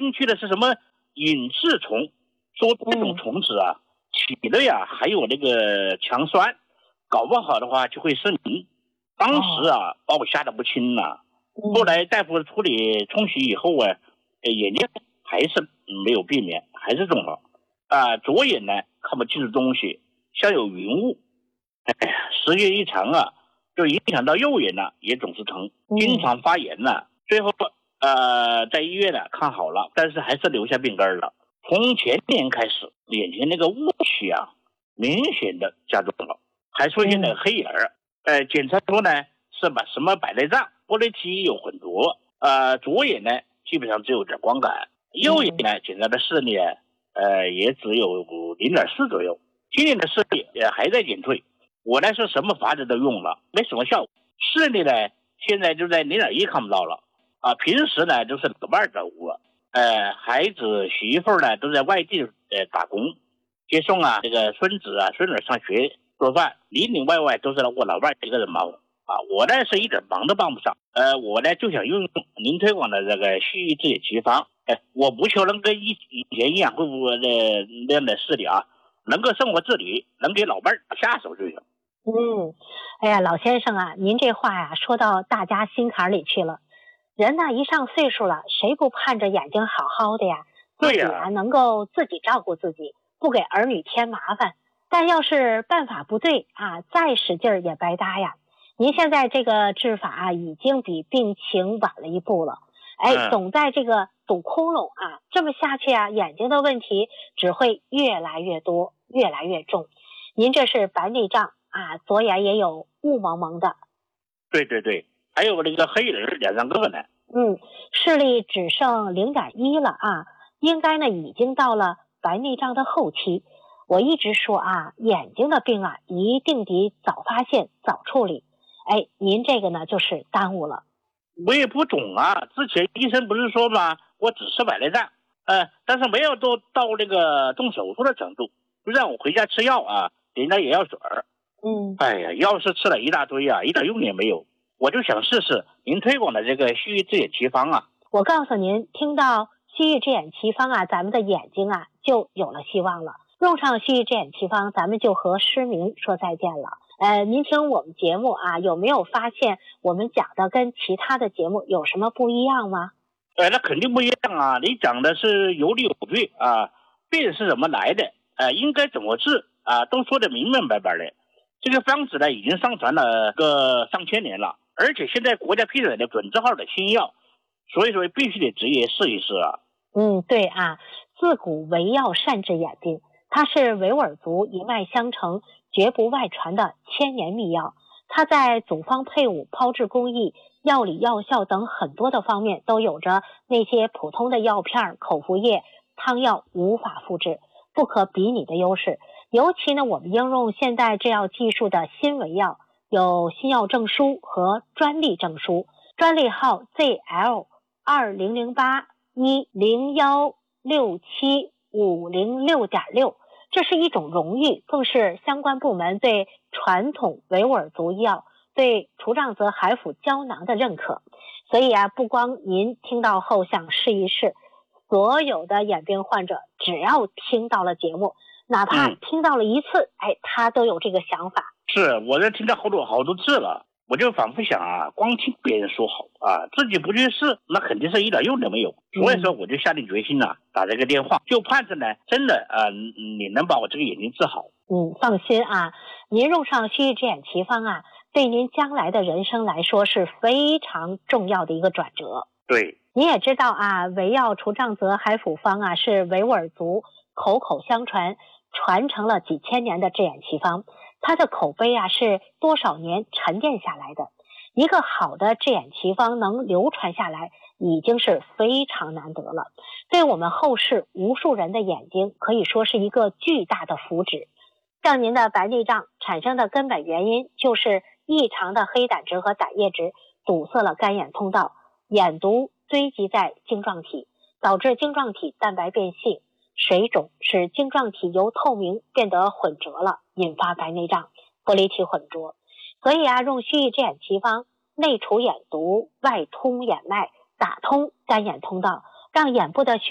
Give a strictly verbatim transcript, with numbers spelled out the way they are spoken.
进去的是什么隐翅虫，说这种虫子啊，体内啊还有那个强酸，搞不好的话就会生灵。当时啊把我吓得不轻了。后来大夫处理冲洗以后啊，眼睛还是没有避免，还是中了啊。左眼呢看不清楚东西，像有云雾。哎呀，时间一长啊，就影响到右眼了，也总是疼，经常发炎了。最后呃在医院呢看好了，但是还是留下病根了。从前年开始，眼睛那个雾气啊明显的加重了，还出现了黑眼儿。呃，检查出呢是把什么白内障、玻璃体有混浊。呃，左眼呢基本上只有点光感，右眼呢检查的视力呃也只有零点四左右。今年的视力也还在减退。我呢是什么法子都用了，没什么效果。视力呢现在就在零点一看不到了啊。平时呢都是老伴照顾了。呃，孩子媳妇呢都在外地呃打工，接送啊这个孙子啊孙女上学，做饭，里里外外都是我老伴一个人忙啊。我呢是一点忙都帮不上。呃，我呢就想用您推广的这个西医治眼奇方。哎，我不求能跟以以前一样恢复的那样的视力啊，能够生活自理，能给老伴下手就行。 嗯，哎呀，老先生啊，您这话呀说到大家心坎里去了。人呢一上岁数了，谁不盼着眼睛好好的呀？自己啊能够自己照顾自己，不给儿女添麻烦。但要是办法不对啊，再使劲儿也白搭呀。您现在这个治法啊，已经比病情晚了一步了。哎，总在这个堵窟窿啊，这么下去啊，眼睛的问题只会越来越多，越来越重。您这是白内障啊，左眼也有雾蒙蒙的。 对对对，还有那个黑眼两三个呢。 嗯，视力只剩零点一了啊，应该呢已经到了白内障的后期。我一直说啊，眼睛的病啊，一定得早发现早处理。哎，您这个呢就是耽误了。 我也不懂啊，之前医生不是说吗？我只是白内障，呃，但是没有都到那个动手术的程度，就让我回家吃药啊，点点眼药水。 嗯， 哎呀，药是吃了一大堆啊，一点用也没有。我就想试试您推广的这个西医治眼奇方啊。 我告诉您，听到西医治眼奇方啊，咱们的眼睛啊就有了希望了。用上西医治眼奇方，咱们就和失明说再见了。呃，您听我们节目啊，有没有发现我们讲的跟其他的节目有什么不一样吗？ 呃，那肯定不一样啊！你讲的是有理有据啊，病是怎么来的，呃，应该怎么治啊，都说得明明白白的。这个方子呢，已经上传了个上千年了，而且现在国家批准的准字号的新药，所以说必须得直接试一试啊。 嗯，对啊，自古为药善治眼病，它是维吾尔族一脉相承、绝不外传的千年秘药。它在组方配伍、炮制工艺、药理药效等很多的方面都有着那些普通的药片、口服液、汤药无法复制、不可比拟的优势。尤其呢，我们应用现代制药技术的新维药有新药证书和专利证书，专利号 Z L 二零零八一零幺六七五零六点六。这是一种荣誉，更是相关部门对传统维吾尔族医药、对除障泽海府胶囊的认可。所以啊，不光您听到后想试一试，所有的眼病患者只要听到了节目，哪怕听到了一次，嗯、哎，他都有这个想法。 是，我这听到好多好多次了。我就反复想啊，光听别人说好啊，自己不去试，那肯定是一点用都没有。所以说，我就下定决心了、啊，打这个电话，就盼着呢，真的啊、呃，你能把我这个眼睛治好。 嗯，放心啊，您用上西医治眼奇方啊，对您将来的人生来说是非常重要的一个转折。 对， 你也知道啊，维药除障泽海府方啊，是维吾尔族口口相传，传承了几千年的治眼奇方。它的口碑啊是多少年沉淀下来的，一个好的治眼奇方能流传下来已经是非常难得了，对我们后世无数人的眼睛可以说是一个巨大的福祉。像您的白内障产生的根本原因就是异常的黑胆汁和胆液质堵塞了干眼通道，眼毒堆积在晶状体，导致晶状体蛋白变性，水肿使晶状体由透明变得混浊了，引发白内障，玻璃体混浊。所以啊，用西医治眼奇方内除眼毒，外通眼脉，打通干眼通道，让眼部的血